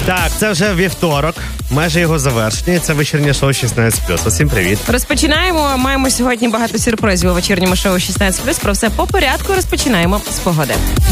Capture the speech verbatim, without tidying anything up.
Так, це вже вівторок, майже його завершення. Це вечірнє шоу шістнадцять плюс. Усім привіт. Розпочинаємо. Маємо сьогодні багато сюрпризів у вечірньому шоу шістнадцять плюс. Про все по порядку. Розпочинаємо з погоди.